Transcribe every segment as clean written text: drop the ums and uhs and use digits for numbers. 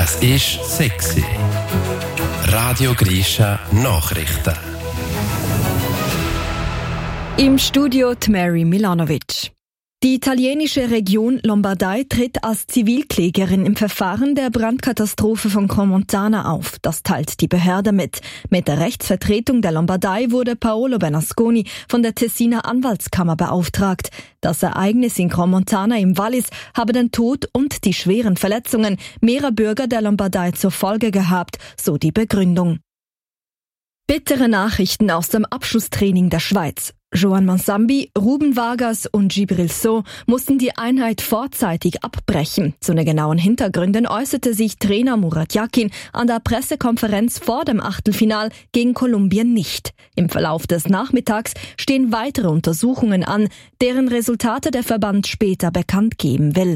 Es ist sexy. Radio Grisha Nachrichten. Im Studio Mary Milanovic. Die italienische Region Lombardei tritt als Zivilklägerin im Verfahren der Brandkatastrophe von Cremona auf. Das teilt die Behörde mit. Mit der Rechtsvertretung der Lombardei wurde Paolo Bernasconi von der Tessiner Anwaltskammer beauftragt. Das Ereignis in Cremona im Wallis habe den Tod und die schweren Verletzungen mehrerer Bürger der Lombardei zur Folge gehabt, so die Begründung. Bittere Nachrichten aus dem Abschlusstraining der Schweiz. Joan Mansambi, Ruben Vargas und Djibril Sow mussten die Einheit vorzeitig abbrechen. Zu den genauen Hintergründen äußerte sich Trainer Murat Yakin an der Pressekonferenz vor dem Achtelfinal gegen Kolumbien nicht. Im Verlauf des Nachmittags stehen weitere Untersuchungen an, deren Resultate der Verband später bekannt geben will.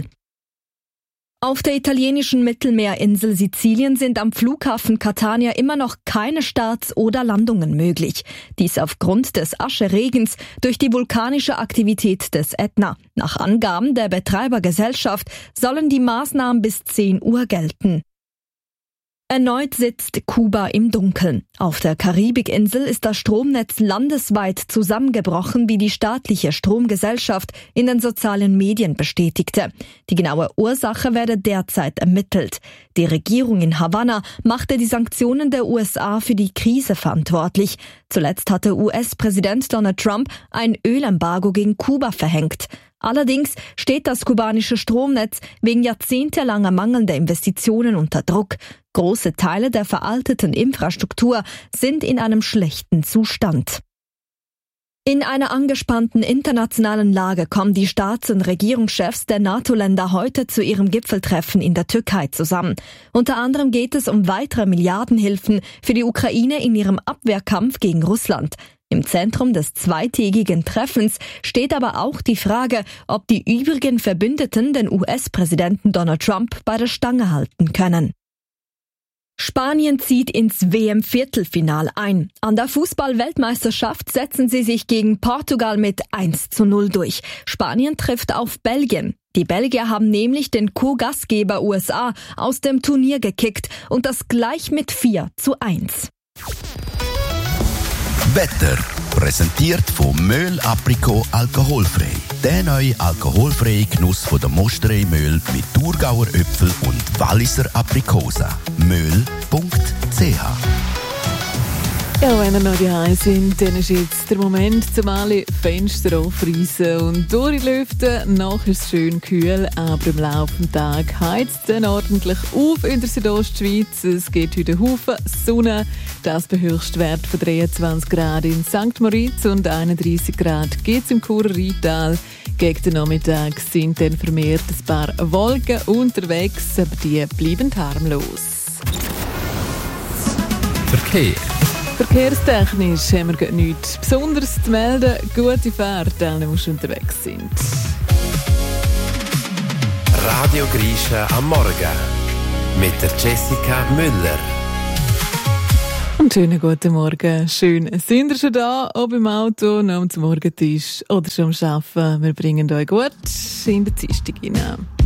Auf der italienischen Mittelmeerinsel Sizilien sind am Flughafen Catania immer noch keine Starts oder Landungen möglich. Dies aufgrund des Ascheregens durch die vulkanische Aktivität des Ätna. Nach Angaben der Betreibergesellschaft sollen die Maßnahmen bis 10 Uhr gelten. Erneut sitzt Kuba im Dunkeln. Auf der Karibikinsel ist das Stromnetz landesweit zusammengebrochen, wie die staatliche Stromgesellschaft in den sozialen Medien bestätigte. Die genaue Ursache werde derzeit ermittelt. Die Regierung in Havanna machte die Sanktionen der USA für die Krise verantwortlich. Zuletzt hatte US-Präsident Donald Trump ein Ölembargo gegen Kuba verhängt. Allerdings steht das kubanische Stromnetz wegen jahrzehntelanger mangelnder Investitionen unter Druck. Große Teile der veralteten Infrastruktur sind in einem schlechten Zustand. In einer angespannten internationalen Lage kommen die Staats- und Regierungschefs der NATO-Länder heute zu ihrem Gipfeltreffen in der Türkei zusammen. Unter anderem geht es um weitere Milliardenhilfen für die Ukraine in ihrem Abwehrkampf gegen Russland. Im Zentrum des zweitägigen Treffens steht aber auch die Frage, ob die übrigen Verbündeten den US-Präsidenten Donald Trump bei der Stange halten können. Spanien zieht ins WM-Viertelfinal ein. An der Fußball-Weltmeisterschaft setzen sie sich gegen Portugal mit 1:0 durch. Spanien trifft auf Belgien. Die Belgier haben nämlich den Co-Gastgeber USA aus dem Turnier gekickt und das gleich mit 4:1. Wetter, präsentiert von Möhl Aprikot alkoholfrei. Der neue alkoholfreie Genuss von der Mosterei-Möhl mit Thurgauer Äpfel und Walliser Aprikosen. Möhl.ch. Ja, wenn ihr noch daheim sind, dann ist jetzt der Moment, um alle Fenster aufreißen und durchlüften. Nachher ist es schön kühl, aber im Laufe des Tages heizt es dann ordentlich auf in der Südostschweiz. Es gibt heute Haufen Sonne. Das bei Höchstwert von 23 Grad in St. Moritz und 31 Grad gibt es im Churer Rheintal. Gegen den Nachmittag sind dann vermehrt ein paar Wolken unterwegs, aber die bleiben harmlos. Verkehr. Verkehrstechnisch haben wir nichts Besonderes zu melden. Gute Fahrt, alle, die unterwegs sind. Radio Grisha am Morgen. Mit der Jessica Müller. Und schönen guten Morgen. Schön sind ihr schon da, ob im Auto, noch am Morgentisch oder schon am Arbeiten. Wir bringen euch gut in die Dienstag hinein.